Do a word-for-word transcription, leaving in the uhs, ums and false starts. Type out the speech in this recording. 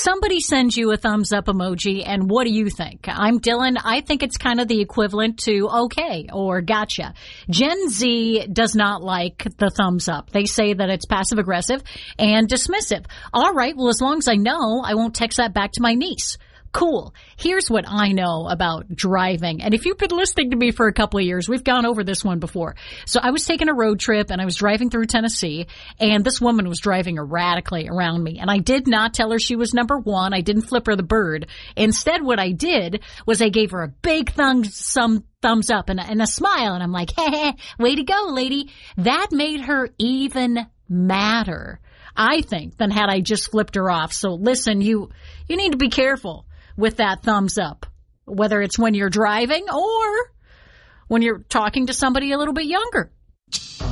somebody sends you a thumbs up emoji, and what do you think? I'm Dylan. I think it's kind of the equivalent to okay or gotcha. Gen Z does not like the thumbs up. They say that it's passive aggressive and dismissive. All right, well, as long as I know, I won't text that back to my niece. Cool. Here's what I know about driving. And if you've been listening to me for a couple of years, we've gone over this one before. So I was taking a road trip and I was driving through Tennessee, and this woman was driving erratically around me. And I did not tell her she was number one. I didn't flip her the bird. Instead, what I did was I gave her a big thumbs, some thumbs up and, and a smile. And I'm like, hey, way to go, lady. That made her even madder, I think, than had I just flipped her off. So listen, you, you need to be careful with that thumbs up, whether it's when you're driving or when you're talking to somebody a little bit younger.